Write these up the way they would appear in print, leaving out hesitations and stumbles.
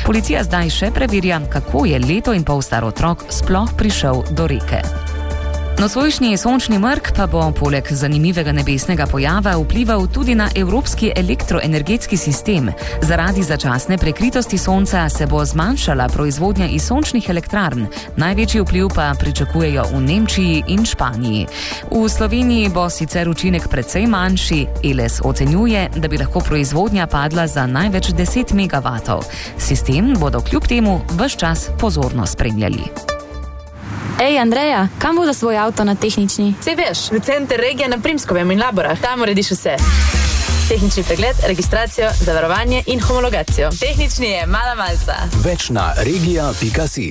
Policija zdaj še preverja, kako je leto in pol star otrok sploh prišel do reke. Nocojšnji sončni mrk pa bo poleg zanimivega nebesnega pojava vplival tudi na evropski elektroenergetski sistem. Zaradi začasne prekritosti sonca se bo zmanjšala proizvodnja iz sončnih elektrarn. Največji vpliv pa pričakujejo v Nemčiji in Španiji. V Sloveniji bo sicer učinek precej manjši. Eles ocenjuje, da bi lahko proizvodnja padla za največ 10 megavatov. Sistem bodo kljub temu ves čas pozorno spremljali. Ej, Andreja, kam bo za svoj avto na tehnični? Sej veš, v center regije na Primskovem in Laborah. Tam urediš vse. Tehnični pregled, registracijo, zavarovanje in homologacijo. Tehnični je mala malca. Več na regija.si.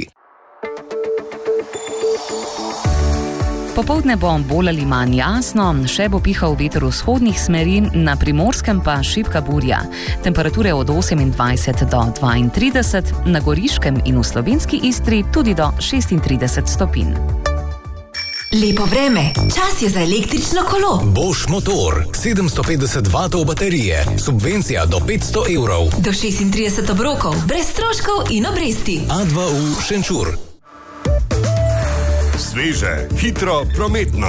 Popoldne bo bolj ali manj jasno, še bo pihal veter vzhodnih smeri, na Primorskem pa šibka burja. Temperature od 28 do 32, na Goriškem in v slovenski Istri tudi do 36 stopinj. Lepo vreme, čas je za električno kolo. Bosch motor, 750 vatov baterije, subvencija do 500 evrov. Do 36 obrokov, brez stroškov in obresti. A2U Šenčur. Sveže, hitro, prometno.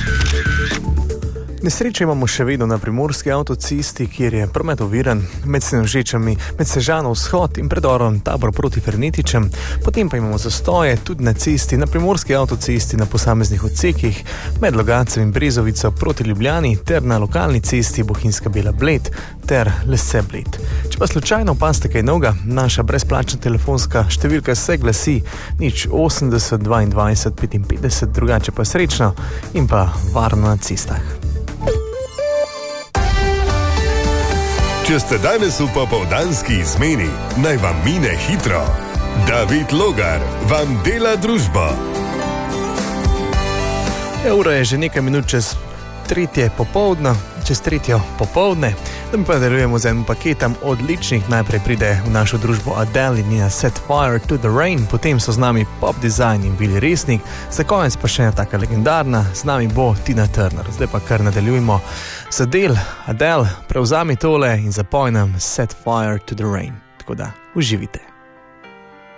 Nesreče imamo še vedno na primorski avtocesti, kjer je promet oviran med Senožečami, med Sežano vzhod in predorom Tabor proti Fernetičem. Potem pa imamo zastoje tudi na cesti, na primorski avtocesti na posameznih odsekih, med Logatcem in Brezovico proti Ljubljani ter na lokalni cesti Bohinjska Bela Bled ter Lesce Bled. Če pa slučajno opazite kaj novega, naša brezplačna telefonska številka se glasi 080 22 55, drugače pa srečno in pa varno na cestah. Če ste danes v popoldanski izmeni, naj vam mine hitro. David Logar vam dela družbo. Ura je že nekaj minut čez tretjo popoldne, da mi pa nadaljujemo z enim paketom odličnih. Najprej pride v našo družbo Adele in njena Set Fire to the Rain, potem so z nami Pop Design in Vili Resnik, za konec pa še ena taka legendarna, z nami bo Tina Turner. Zdaj pa kar nadaljujemo z Adele, prevzami tole in zapoj nam Set Fire to the Rain. Tako da, uživite.